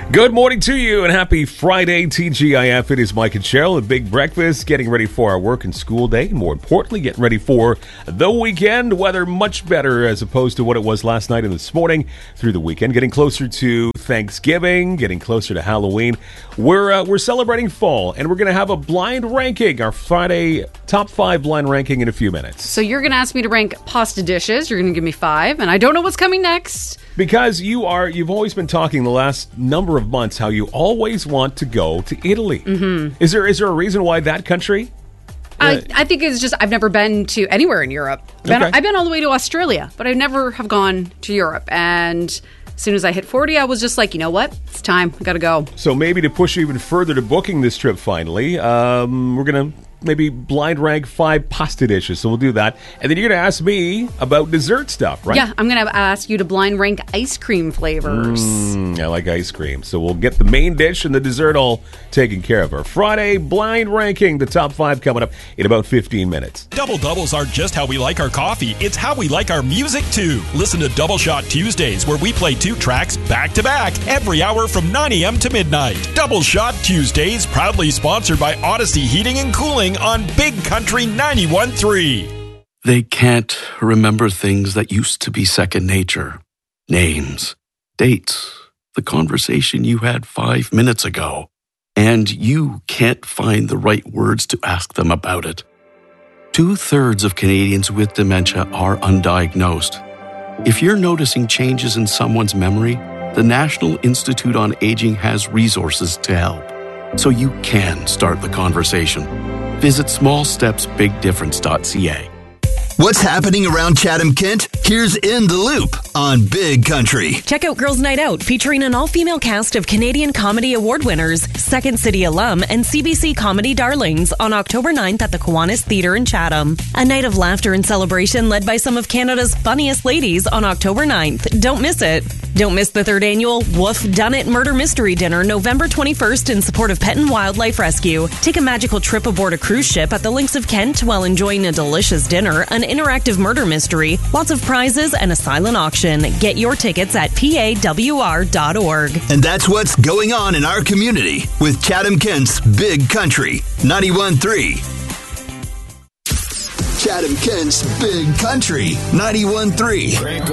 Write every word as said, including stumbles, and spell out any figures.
Good morning to you and happy Friday, T G I F. It is Mike and Cheryl, a big breakfast, getting ready for our work and school day. And more importantly, getting ready for the weekend. Weather much better as opposed to what it was last night and this morning through the weekend. Getting closer to Thanksgiving, getting closer to Halloween. We're uh, we're celebrating fall, and we're going to have a blind ranking, our Friday top five blind ranking in a few minutes. So you're going to ask me to rank pasta dishes. You're going to give me five, and I don't know what's coming next. Because you are, you've always been talking the last number of months how you always want to go to Italy. Mm-hmm. Is there is there a reason why that country? I, I think it's just I've never been to anywhere in Europe. Been, Okay. I've been all the way to Australia, but I never have gone to Europe. And as soon as I hit forty, I was just like, you know what? It's time. I got to go. So maybe to push you even further to booking this trip finally, um, we're going to maybe blind rank five pasta dishes. So we'll do that. And then you're going to ask me about dessert stuff, right? Yeah, I'm going to ask you to blind rank ice cream flavors. Mm, I like ice cream. So we'll get the main dish and the dessert all taken care of. Our Friday blind ranking, the top five coming up in about fifteen minutes. Double doubles aren't just how we like our coffee, it's how we like our music too. Listen to Double Shot Tuesdays, where we play two tracks back to back every hour from nine a.m. to midnight. Double Shot Tuesdays, proudly sponsored by Odyssey Heating and Cooling on Big Country ninety-one point three. They can't remember things that used to be second nature. Names, dates, the conversation you had five minutes ago. And you can't find the right words to ask them about it. Two-thirds of Canadians with dementia are undiagnosed. If you're noticing changes in someone's memory, the National Institute on Aging has resources to help, so you can start the conversation. Visit small steps big difference dot c a. What's happening around Chatham-Kent? Here's In the Loop on Big Country. Check out Girls Night Out, featuring an all-female cast of Canadian Comedy Award winners, Second City alum, and C B C comedy darlings on October ninth at the Kiwanis Theatre in Chatham. A night of laughter and celebration led by some of Canada's funniest ladies on October ninth. Don't miss it. Don't miss the third annual Woof Done It Murder Mystery Dinner November twenty-first in support of Pet and Wildlife Rescue. Take a magical trip aboard a cruise ship at the Links of Kent while enjoying a delicious dinner, an interactive murder mystery, lots of prizes, and a silent auction. Get your tickets at P A W R dot org. And that's what's going on in our community with Chatham-Kent's Big Country ninety-one point three. Chatham-Kent's Big Country ninety-one point three.